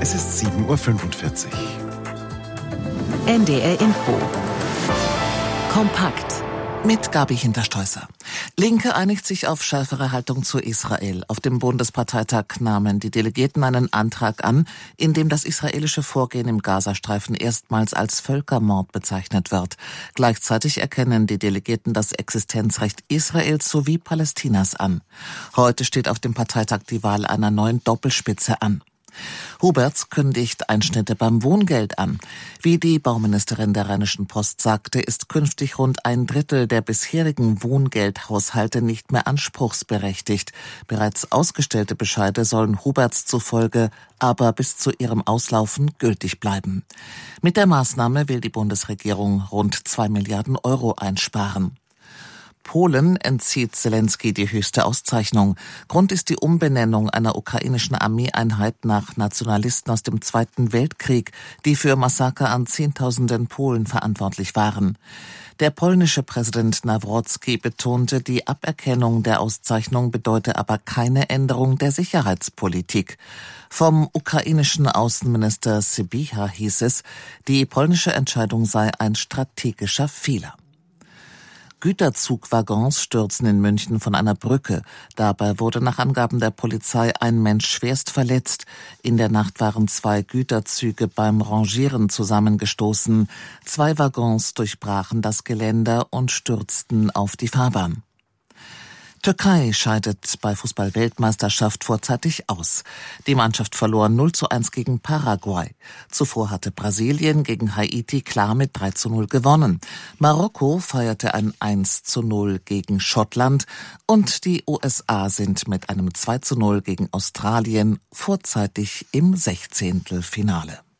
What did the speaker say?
Es ist 7:45 Uhr. NDR Info. Kompakt. Mit Gabi Hinterstoißer. Linke einigt sich auf schärfere Haltung zu Israel. Auf dem Bundesparteitag nahmen die Delegierten einen Antrag an, in dem das israelische Vorgehen im Gazastreifen erstmals als Völkermord bezeichnet wird. Gleichzeitig erkennen die Delegierten das Existenzrecht Israels sowie Palästinas an. Heute steht auf dem Parteitag die Wahl einer neuen Doppelspitze an. Huberts kündigt Einschnitte beim Wohngeld an. Wie die Bauministerin der Rheinischen Post sagte, ist künftig rund 1/3 der bisherigen Wohngeldhaushalte nicht mehr anspruchsberechtigt. Bereits ausgestellte Bescheide sollen Huberts zufolge aber bis zu ihrem Auslaufen gültig bleiben. Mit der Maßnahme will die Bundesregierung rund 2 Milliarden Euro einsparen. Polen entzieht Selenskyj die höchste Auszeichnung. Grund ist die Umbenennung einer ukrainischen Armeeeinheit nach Nationalisten aus dem Zweiten Weltkrieg, die für Massaker an Zehntausenden Polen verantwortlich waren. Der polnische Präsident Nawrocki betonte, die Aberkennung der Auszeichnung bedeute aber keine Änderung der Sicherheitspolitik. Vom ukrainischen Außenminister Sybiha hieß es, die polnische Entscheidung sei ein strategischer Fehler. Güterzugwaggons stürzen in München von einer Brücke. Dabei wurde nach Angaben der Polizei ein Mensch schwerst verletzt. In der Nacht waren 2 Güterzüge beim Rangieren zusammengestoßen. 2 Waggons durchbrachen das Geländer und stürzten auf die Fahrbahn. Türkei scheidet bei Fußball-Weltmeisterschaft vorzeitig aus. Die Mannschaft verlor 0:1 gegen Paraguay. Zuvor hatte Brasilien gegen Haiti klar mit 3:0 gewonnen. Marokko feierte ein 1:0 gegen Schottland und die USA sind mit einem 2:0 gegen Australien vorzeitig im 16. Finale.